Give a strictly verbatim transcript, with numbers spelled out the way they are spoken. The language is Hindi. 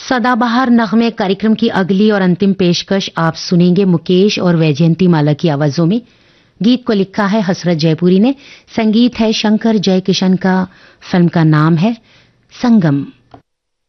सदाबहार नगमे कार्यक्रम की अगली और अंतिम पेशकश आप सुनेंगे मुकेश और वैजयंती माला की आवाजों में। गीत को लिखा है हसरत जयपुरी ने, संगीत है शंकर जयकिशन का, फिल्म का नाम है संगम।